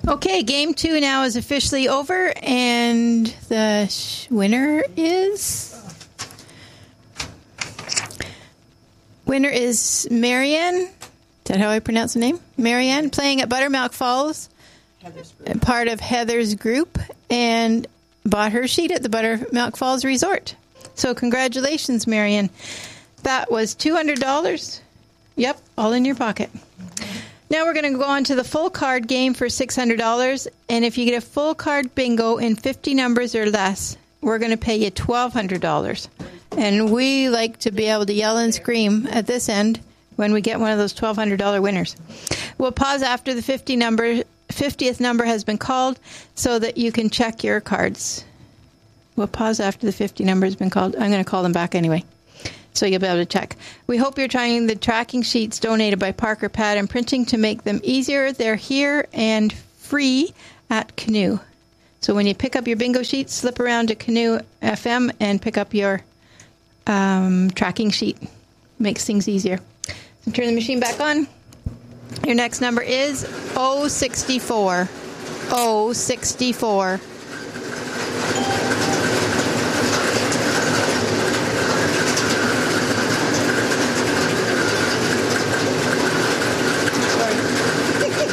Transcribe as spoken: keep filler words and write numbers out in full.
Okay, game two now is officially over, and the sh- winner is... Winner is Marianne. Is that how I pronounce the name? Marianne, playing at Buttermilk Falls, part of Heather's group, and bought her sheet at the Buttermilk Falls Resort. So congratulations, Marianne. That was two hundred dollars. Yep, all in your pocket. Now we're going to go on to the full card game for six hundred dollars. And if you get a full card bingo in fifty numbers or less, we're going to pay you twelve hundred dollars. And we like to be able to yell and scream at this end when we get one of those twelve hundred dollars winners. We'll pause after the fifty number, fiftieth number has been called so that you can check your cards. We'll pause after the fifty number has been called. I'm going to call them back anyway, so you'll be able to check. We hope you're trying the tracking sheets donated by Parker Pad and Printing to make them easier. They're here and free at Canoe. So when you pick up your bingo sheets, slip around to Canoe F M and pick up your um, tracking sheet. Makes things easier. So turn the machine back on. Your next number is oh sixty-four. oh sixty-four.